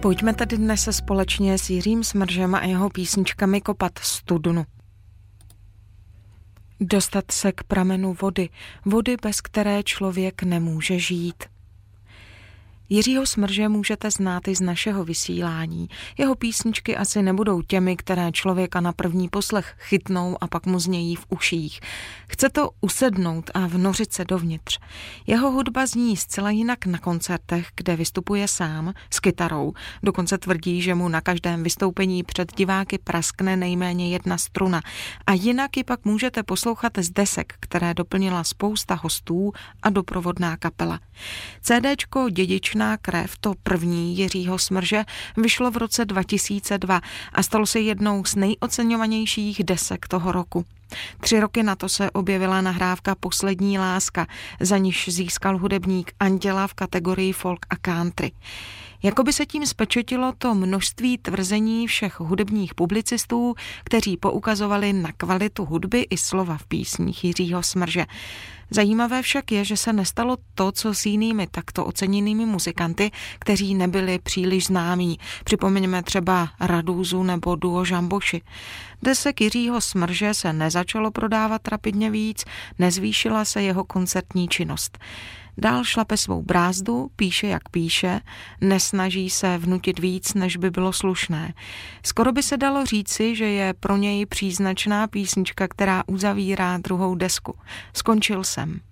Pojďme tedy dnes společně s Jiřím Smržem a jeho písničkami kopat studnu. Dostat se k pramenu vody, vody, bez které člověk nemůže žít. Jiřího Smrže můžete znát i z našeho vysílání. Jeho písničky asi nebudou těmi, které člověka na první poslech chytnou a pak mu znějí v uších. Chce to usednout a vnořit se dovnitř. Jeho hudba zní zcela jinak na koncertech, kde vystupuje sám s kytarou. Dokonce tvrdí, že mu na každém vystoupení před diváky praskne nejméně jedna struna. A jinak ji pak můžete poslouchat z desek, které doplnila spousta hostů a doprovodná kapela. CDčko Dědičná krev, to první Jiřího Smrže, vyšlo v roce 2002 a stalo se jednou z nejoceňovanějších desek toho roku. 3 roky na to se objevila nahrávka Poslední láska, za níž získal hudebník Anděla v kategorii folk a country. Jakoby se tím spečetilo to množství tvrzení všech hudebních publicistů, kteří poukazovali na kvalitu hudby i slova v písních Jiřího Smrže. Zajímavé však je, že se nestalo to, co s jinými takto oceněnými muzikanty, kteří nebyli příliš známí. Připomeňme třeba Radúzu nebo duo Žamboši. Desek Jiřího Smrže se nezačalo prodávat rapidně víc, nezvýšila se jeho koncertní činnost. Dál šlape svou brázdu, píše jak píše, nesnaží se vnutit víc, než by bylo slušné. Skoro by se dalo říci, že je pro něj příznačná písnička, která uzavírá druhou desku. Skončil jsem.